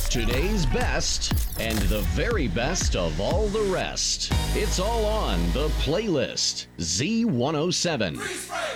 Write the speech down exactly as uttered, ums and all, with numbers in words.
Today's best and the very best of all the rest. It's all on the playlist. Z one oh seven.